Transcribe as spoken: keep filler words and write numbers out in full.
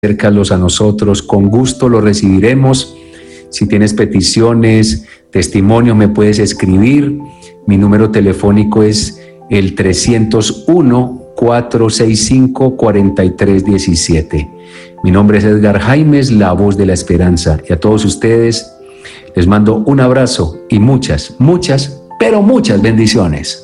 acércalos a nosotros, con gusto los recibiremos. Si tienes peticiones, testimonios, me puedes escribir. Mi número telefónico es el trescientos uno, cuatrocientos sesenta y cinco, cuarenta y tres diecisiete. Mi nombre es Edgar Jaimes, la voz de la esperanza. Y a todos ustedes les mando un abrazo y muchas, muchas, pero muchas bendiciones.